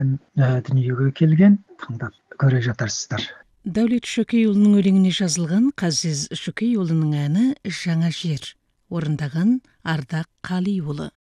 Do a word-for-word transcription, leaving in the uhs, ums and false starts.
дүниеге келген, тыңдап көре жатарсыздар. Дәулет Шөкейұлының өлеңіне жазылған Қазиз Шөкейұлының әні «Жаңа жер», орындаған Ардақ Қалиұлы.